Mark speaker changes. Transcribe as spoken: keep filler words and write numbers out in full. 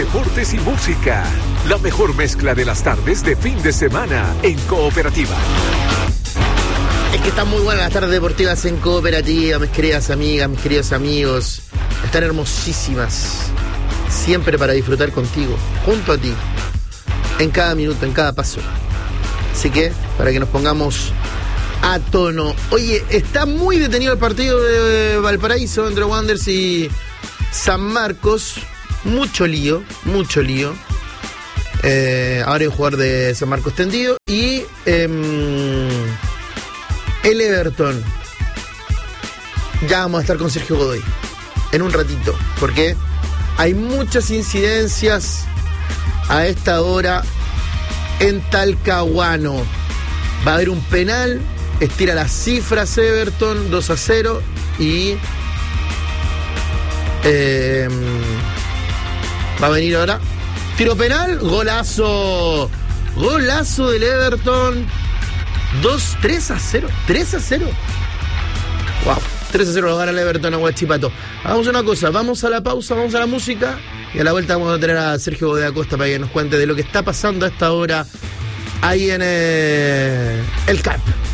Speaker 1: deportes y música. La mejor mezcla de las tardes de fin de semana en Cooperativa.
Speaker 2: Es que están muy buenas las tardes deportivas en Cooperativa, mis queridas amigas, mis queridos amigos. Están hermosísimas. Siempre para disfrutar contigo, junto a ti, en cada minuto, en cada paso. Así que, para que nos pongamos a tono. Oye, está muy detenido el partido de Valparaíso entre Wanderers y San Marcos. Mucho lío, mucho lío. Eh, ahora hay un jugador de San Marcos tendido. Y eh, el Everton. Ya vamos a estar con Sergio Godoy en un ratito, porque hay muchas incidencias a esta hora en Talcahuano. Va a haber un penal, estira las cifras Everton, dos a cero, y eh, va a venir ahora tiro penal, golazo, golazo del Everton, dos, tres a cero, tres a cero. Wow, tres a cero lo gana el Everton a Huachipato. Hagamos una cosa, vamos a la pausa, vamos a la música, y a la vuelta vamos a tener a Sergio Godoy Acosta para que nos cuente de lo que está pasando a esta hora ahí en eh, el C A P.